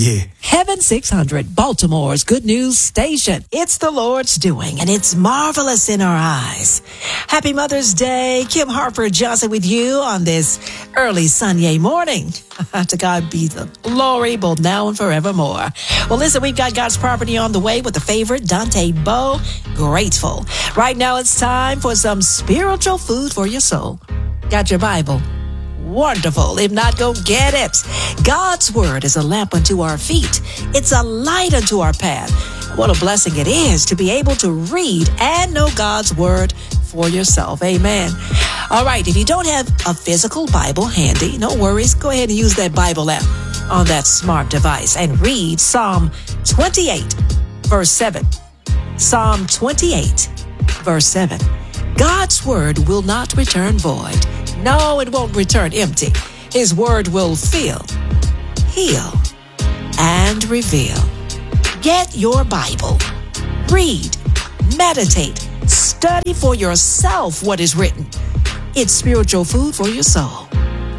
Yeah. Heaven 600, Baltimore's good news station. It's the Lord's doing, and it's marvelous in our eyes. Happy Mother's Day. Kim Harper Johnson with you on this early Sunday morning. To God be the glory, both now and forevermore. Well, listen, we've got God's property on the way with the favorite, Dante Bowe. Grateful. Right now, it's time for some spiritual food for your soul. Got your Bible? Wonderful. If not, go get it. God's word is a lamp unto our feet. It's a light unto our path. What a blessing it is to be able to read and know God's word for yourself. Amen. All right. If you don't have a physical Bible handy, no worries. Go ahead and use that Bible app on that smart device and read Psalm 28, verse 7. Psalm 28, verse 7. God's word will not return void. No, it won't return empty. His word will fill, heal, and reveal. Get your Bible. Read, meditate, study for yourself what is written. It's spiritual food for your soul.